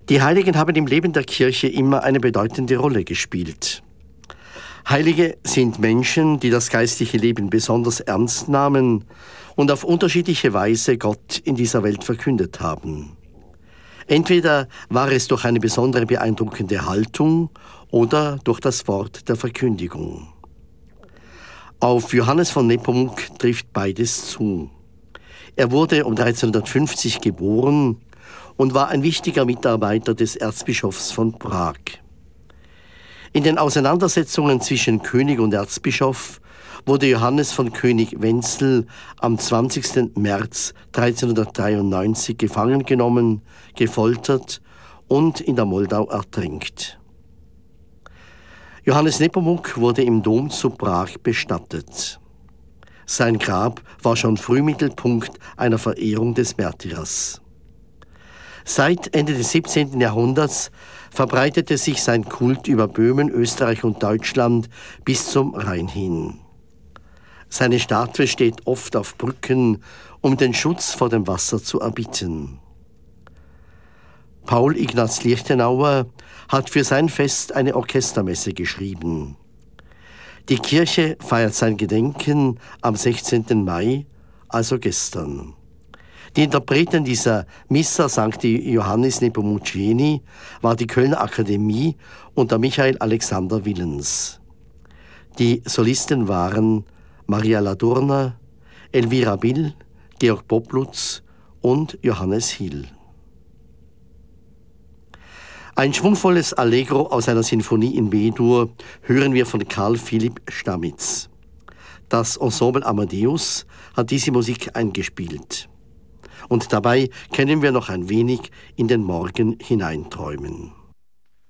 Die Heiligen haben im Leben der Kirche immer eine bedeutende Rolle gespielt. Heilige sind Menschen, die das geistliche Leben besonders ernst nahmen und auf unterschiedliche Weise Gott in dieser Welt verkündet haben. Entweder war es durch eine besondere beeindruckende Haltung oder durch das Wort der Verkündigung. Auf Johannes von Nepomuk trifft beides zu. Er wurde um 1350 geboren und war ein wichtiger Mitarbeiter des Erzbischofs von Prag. In den Auseinandersetzungen zwischen König und Erzbischof wurde Johannes von König Wenzel am 20. März 1393 gefangen genommen, gefoltert und in der Moldau ertränkt. Johannes Nepomuk wurde im Dom zu Prag bestattet. Sein Grab war schon früh Mittelpunkt einer Verehrung des Märtyrers. Seit Ende des 17. Jahrhunderts verbreitete sich sein Kult über Böhmen, Österreich und Deutschland bis zum Rhein hin. Seine Statue steht oft auf Brücken, um den Schutz vor dem Wasser zu erbitten. Paul Ignaz Lichtenauer hat für sein Fest eine Orchestermesse geschrieben. Die Kirche feiert sein Gedenken am 16. Mai, also gestern. Die Interpretin dieser Missa Sancti Johannis Nepomuceni war die Kölner Akademie unter Michael Alexander Willens. Die Solisten waren Maria Ladurna, Elvira Bill, Georg Poplutz und Johannes Hill. Ein schwungvolles Allegro aus einer Sinfonie in B-Dur hören wir von Karl Philipp Stamitz. Das Ensemble Amadeus hat diese Musik eingespielt. Und dabei können wir noch ein wenig in den Morgen hineinträumen.